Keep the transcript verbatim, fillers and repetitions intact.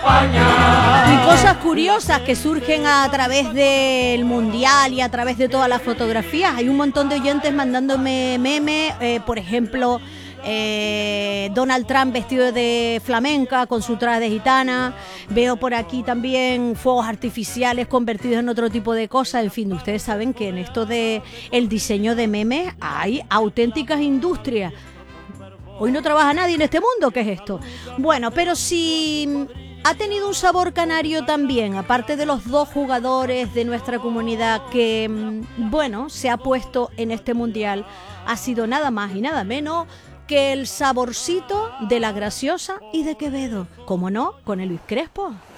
Y cosas curiosas que surgen a través del mundial y a través de todas las fotografías. Hay un montón de oyentes mandándome memes, eh, por ejemplo, eh, Donald Trump vestido de flamenca con su traje de gitana. Veo por aquí también fuegos artificiales convertidos en otro tipo de cosas. En fin, ustedes saben que en esto de el diseño de memes hay auténticas industrias. Hoy no trabaja nadie en este mundo, ¿qué es esto? Bueno, pero si ha tenido un sabor canario también, aparte de los dos jugadores de nuestra comunidad que, bueno, se ha puesto en este mundial, ha sido nada más y nada menos que el saborcito de La Graciosa y de Quevedo. ¿Cómo no? Con el Luis Crespo.